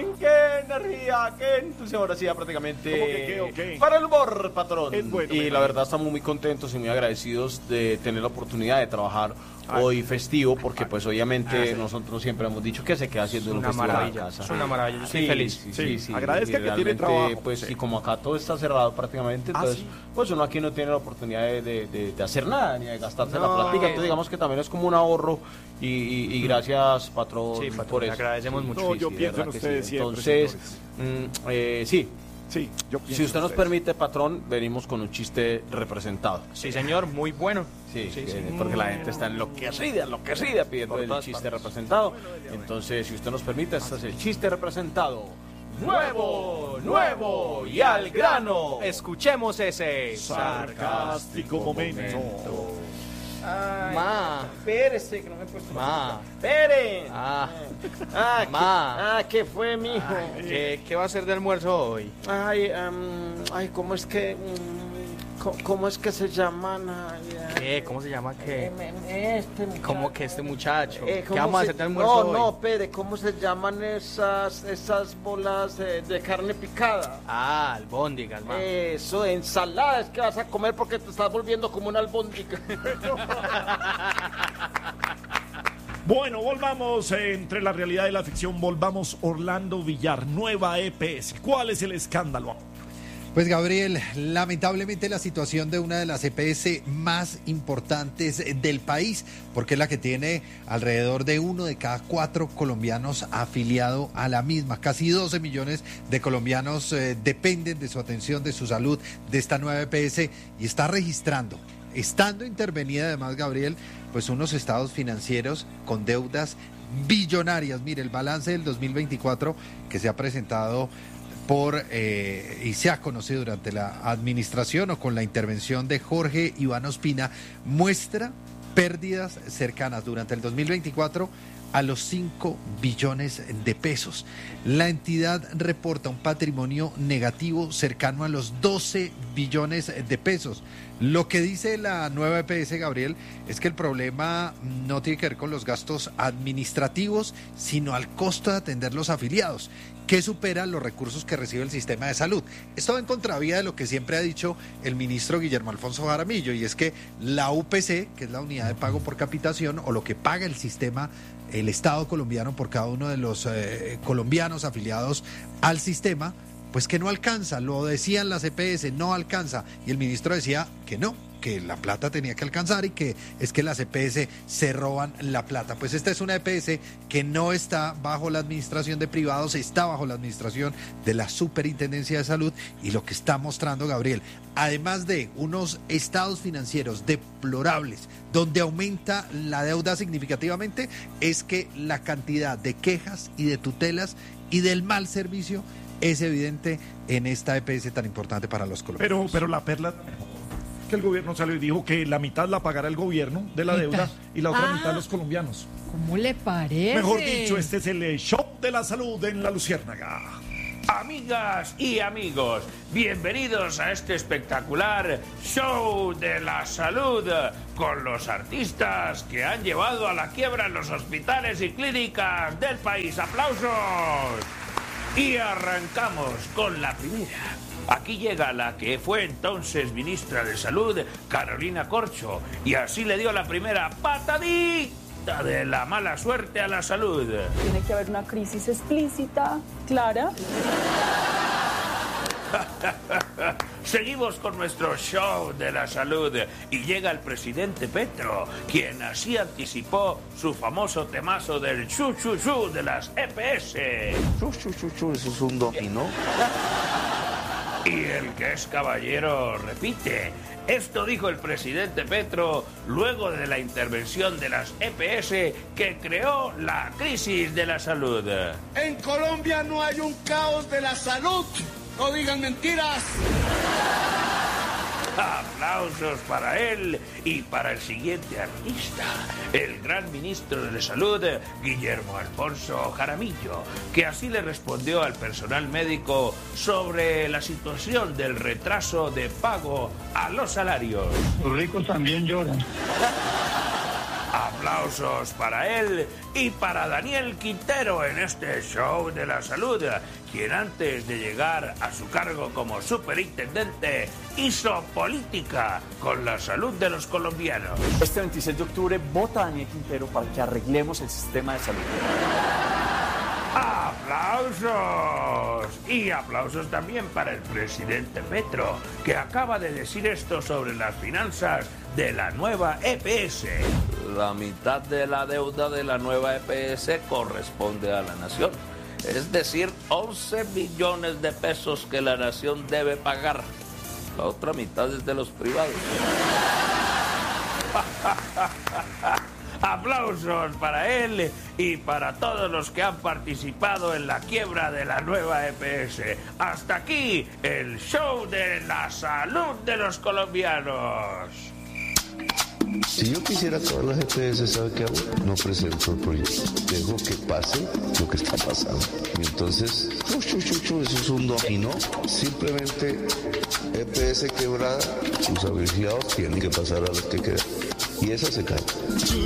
qué energía, qué entusiasmo. Ahora sí, ya prácticamente ¿Qué? para el humor, patrón. Es bueno, y la verdad estamos muy contentos y muy agradecidos de tener la oportunidad de trabajar hoy festivo, porque pues obviamente nosotros siempre hemos dicho que se queda haciendo un festival en casa. Es una maravilla, yo estoy feliz. Sí. Agradezca Y que tiene realmente, trabajo. Pues, Sí. y como acá todo está cerrado prácticamente, entonces, pues uno aquí no tiene la oportunidad de hacer nada, ni de gastarse la plática, entonces digamos que también es como un ahorro, y gracias, patrón, Sí, patrón, por le eso. agradecemos mucho. No, yo de pienso en verdad que ustedes siempre, Entonces, sí, Sí, yo pienso si usted en nos ustedes. permite, patrón, venimos con un chiste representado. Sí, señor, muy bueno. Sí, porque la gente está enloquecida pidiendo el chiste representado. Entonces, si usted nos permite, este es el chiste representado. Nuevo y al grano. Escuchemos ese Sarcástico momento. Ay, Ma. Espérese, que no me he puesto. Ma. Esperen. Ah, Ma. Ma. ¿Qué fue, mijo? ¿Qué va a ser de almuerzo hoy? ¿Cómo es que cómo es que se llaman? ¿Qué? ¿Cómo se llama qué? Este muchacho. ¿Cómo que este muchacho? ¿Qué ¿Cómo vamos a se- hacer de almuerzo hoy? No, espere, ¿cómo se llaman esas bolas de carne picada? Ah, albóndigas, ma. Eso, ensalada es que vas a comer porque te estás volviendo como una albóndiga. Bueno, volvamos entre la realidad y la ficción. Volvamos Orlando Villar, nueva EPS. ¿Cuál es el escándalo? Pues Gabriel, lamentablemente la situación de una de las EPS más importantes del país, porque es la que tiene alrededor de 1 de cada 4 colombianos afiliado a la misma. Casi 12 millones de colombianos dependen de su atención, de su salud, de esta nueva EPS, y está registrando, estando intervenida además, Gabriel, pues unos estados financieros con deudas billonarias. Mire, el balance del 2024 que se ha presentado y se ha conocido durante la administración o con la intervención de Jorge Iván Ospina, muestra pérdidas cercanas durante el 2024 a los 5 billones de pesos. La entidad reporta un patrimonio negativo cercano a los 12 billones de pesos. Lo que dice la nueva EPS, Gabriel, es que el problema no tiene que ver con los gastos administrativos, sino al costo de atender los afiliados, que supera los recursos que recibe el sistema de salud. Esto va en contravía de lo que siempre ha dicho el ministro Guillermo Alfonso Jaramillo, y es que la UPC, que es la unidad de pago por capitación, o lo que paga el sistema, el Estado colombiano por cada uno de los colombianos afiliados al sistema, pues que no alcanza. Lo decían las EPS, no alcanza, y el ministro decía que no, que la plata tenía que alcanzar y que es que las EPS se roban la plata. Pues esta es una EPS que no está bajo la administración de privados, está bajo la administración de la Superintendencia de Salud, y lo que está mostrando, Gabriel, además de unos estados financieros deplorables, donde aumenta la deuda significativamente, es que la cantidad de quejas y de tutelas y del mal servicio es evidente en esta EPS tan importante para los colombianos. Pero la perla, que el gobierno salió y dijo que la mitad la pagará el gobierno de la deuda y la otra mitad los colombianos. ¿Cómo le parece? Mejor dicho, este es el show de la salud en La Luciérnaga. Amigas y amigos, bienvenidos a este espectacular show de la salud con los artistas que han llevado a la quiebra los hospitales y clínicas del país. ¡Aplausos! Y arrancamos con la primera. Aquí llega la que fue entonces ministra de Salud, Carolina Corcho, y así le dio la primera patadita de la mala suerte a la salud. Tiene que haber una crisis explícita, clara. Seguimos con nuestro show de la salud y llega el presidente Petro, quien así anticipó su famoso temazo del chu chu chu de las EPS. Eso es un dominó. Y el que es caballero repite. Esto dijo el presidente Petro luego de la intervención de las EPS que creó la crisis de la salud. En Colombia no hay un caos de la salud. No digan mentiras. Aplausos para él y para el siguiente artista, el gran ministro de Salud, Guillermo Alfonso Jaramillo, que así le respondió al personal médico sobre la situación del retraso de pago a los salarios. Los ricos también lloran. Aplausos para él y para Daniel Quintero en este show de la salud, quien antes de llegar a su cargo como superintendente hizo política con la salud de los colombianos. Este 26 de octubre vota a Daniel Quintero para que arreglemos el sistema de salud. ¡Aplausos! Y aplausos también para el presidente Petro, que acaba de decir esto sobre las finanzas de la nueva EPS. La mitad de la deuda de la nueva EPS corresponde a la nación. Es decir, 11 billones de pesos que la nación debe pagar. La otra mitad es de los privados. Aplausos para él y para todos los que han participado en la quiebra de la nueva EPS. Hasta aquí el show de la salud de los colombianos. Si yo quisiera acabar las EPS, ¿sabe qué hago? No presento el proyecto. Dejo que pase lo que está pasando. Y entonces, eso es un dominó. Simplemente EPS quebrada, sus afiliados tienen que pasar a los que quedan. Y esa se cae.